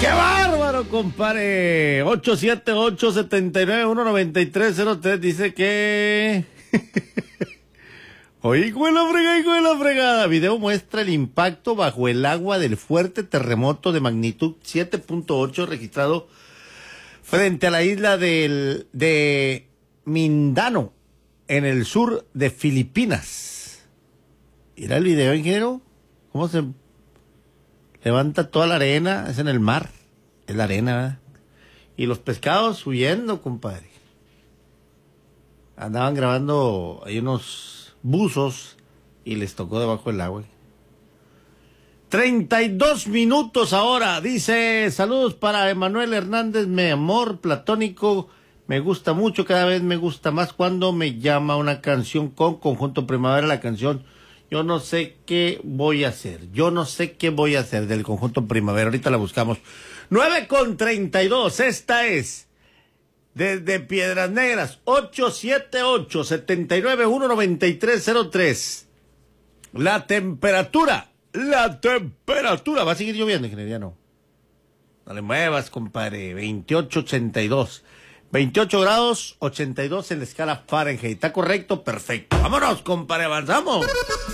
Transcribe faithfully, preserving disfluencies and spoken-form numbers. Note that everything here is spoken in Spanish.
¡Qué bárbaro, compadre! ocho siete ocho, siete nueve uno, nueve tres cero tres dice que... Oye, hijo de la fregada, hijo de la fregada. Video muestra el impacto bajo el agua del fuerte terremoto de magnitud siete punto ocho registrado frente a la isla del, de Mindano, en el sur de Filipinas. Mira el video, ingeniero. ¿Cómo se levanta toda la arena? Es en el mar. Es la arena, ¿verdad? Y los pescados huyendo, compadre. Andaban grabando ahí unos buzos y les tocó debajo del agua. treinta y dos minutos ahora. Dice, saludos para Emanuel Hernández, mi amor platónico. Me gusta mucho, cada vez me gusta más cuando me llama una canción con Conjunto Primavera. La canción Yo no sé qué voy a hacer. Yo no sé qué voy a hacer del Conjunto Primavera. Ahorita la buscamos. nueve con treinta y dos. Esta es desde Piedras Negras. ocho siete ocho, siete nueve uno, nueve tres cero tres. La temperatura. La temperatura. Va a seguir lloviendo, ingeniería, no. No le muevas, compadre. veintiocho ochenta y dos. veintiocho grados, ochenta y dos en la escala Fahrenheit. ¿Está correcto? Perfecto. Vámonos, compadre. Avanzamos.